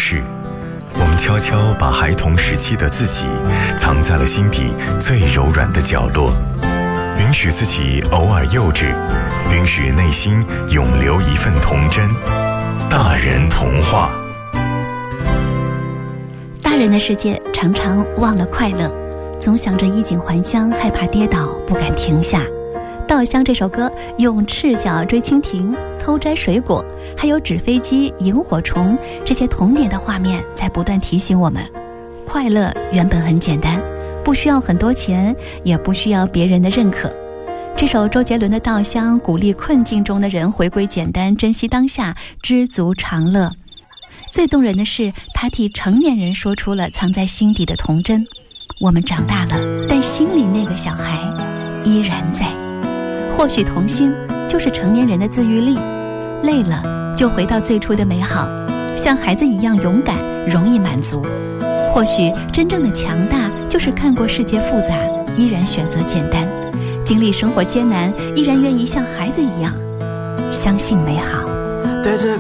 事，我们悄悄把孩童时期的自己藏在了心底最柔软的角落，允许自己偶尔幼稚，允许内心永留一份童真。大人童话。 大人的世界常常忘了快乐，总想着衣锦还乡，害怕跌倒，不敢停下。稻香这首歌用赤脚追蜻蜓、偷摘水果，还有纸飞机、萤火虫这些童年的画面，在不断提醒我们，快乐原本很简单，不需要很多钱，也不需要别人的认可。这首周杰伦的《稻香》鼓励困境中的人回归简单，珍惜当下，知足常乐。最动人的是，他替成年人说出了藏在心底的童真。我们长大了，但心里那个小孩依然在。或许童心就是成年人的自愈力，累了就回到最初的美好，像孩子一样勇敢，容易满足。或许真正的强大就是看过世界复杂，依然选择简单，经历生活艰难，依然愿意像孩子一样相信美好。 对这个